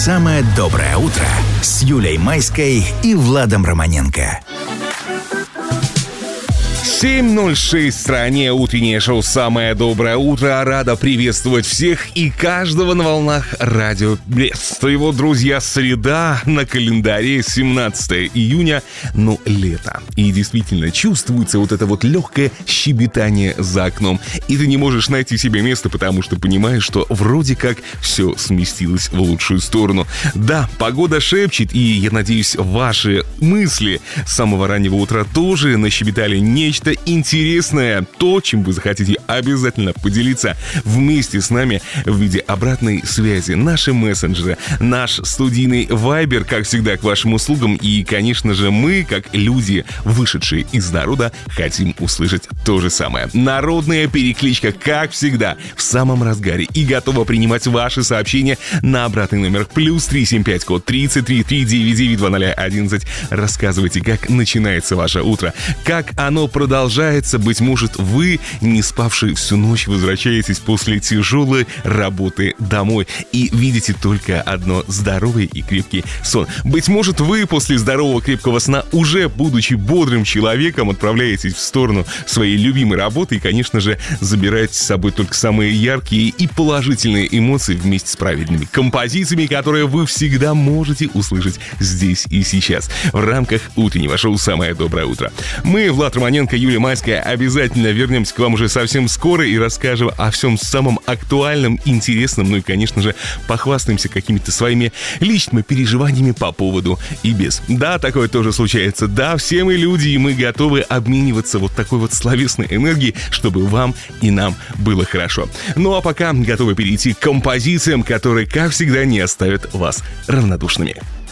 «Самое доброе утро» с Юлей Майской и Владом Романенко. 7:06 в стране. Утреннее шоу «Самое доброе утро». Рада приветствовать всех и каждого на волнах радио Брест. Его, друзья, среда, на календаре 17 июня, но лето. И действительно чувствуется вот это вот легкое щебетание за окном. И ты не можешь найти себе место, потому что понимаешь, что вроде как все сместилось в лучшую сторону. Да, погода шепчет, и я надеюсь, ваши мысли с самого раннего утра тоже нащебетали нечто интересное, то, чем вы захотите обязательно поделиться вместе с нами в виде обратной связи. Наши мессенджеры, наш студийный Viber, как всегда, к вашим услугам. И, конечно же, мы, как люди, вышедшие из народа, хотим услышать то же самое. Народная перекличка, как всегда, в самом разгаре и готова принимать ваши сообщения на обратный номер +375 код 33 399 2011. Рассказывайте, как начинается ваше утро, как оно продолжается. Быть может, вы, не спавшие всю ночь, возвращаетесь после тяжелой работы домой и видите только одно: здоровый и крепкий сон. Быть может, вы после здорового крепкого сна, уже будучи бодрым человеком, отправляетесь в сторону своей любимой работы и, конечно же, забираете с собой только самые яркие и положительные эмоции вместе с правильными композициями, которые вы всегда можете услышать здесь и сейчас в рамках утреннего шоу «Самое доброе утро». Мы, Влад Романенко, Юлия Майская, обязательно вернемся к вам уже совсем скоро и расскажем о всем самом актуальном, интересном, ну и, конечно же, похвастаемся какими-то своими личными переживаниями по поводу и без. Да, такое тоже случается. Да, все мы люди, и мы готовы обмениваться вот такой вот словесной энергией, чтобы вам и нам было хорошо. Ну а пока готовы перейти к композициям, которые, как всегда, не оставят вас равнодушными.